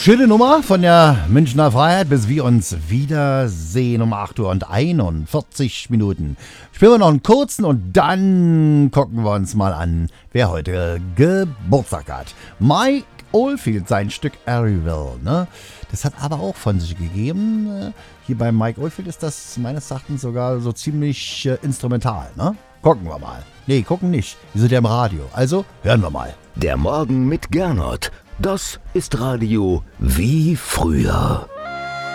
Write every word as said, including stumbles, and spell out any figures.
Schöne Nummer von der Münchner Freiheit, bis wir uns wiedersehen um acht Uhr und einundvierzig Minuten. Spielen wir noch einen kurzen und dann gucken wir uns mal an, wer heute Geburtstag hat. Mike Oldfield, sein Stück Ariel, ne? Das hat aber auch von sich gegeben. Hier bei Mike Oldfield ist das meines Erachtens sogar so ziemlich äh, instrumental, ne? Gucken wir mal. Nee, gucken nicht. Wir sind ja im Radio. Also hören wir mal. Der Morgen mit Gernot. Das ist Radio wie früher.